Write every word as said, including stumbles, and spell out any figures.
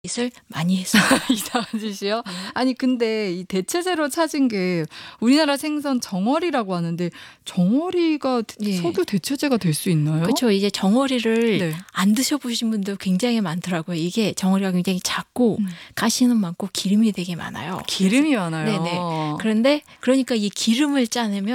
짓을 많이 했어요. 이상한 짓이요? 아니 근데 이 대체제로 찾은 게 우리나라 생선 정어리라고 하는데 정어리가 예. 석유 대체제가 될 수 있나요? 그렇죠. 이제 정어리를 네. 안 드셔보신 분들 굉장히 많더라고요. 이게 정어리가 굉장히 작고 음. 가시는 많고 기름이 되게 많아요. 기름이 많아요. 네네. 그런데 그러니까 이 기름을 짜내면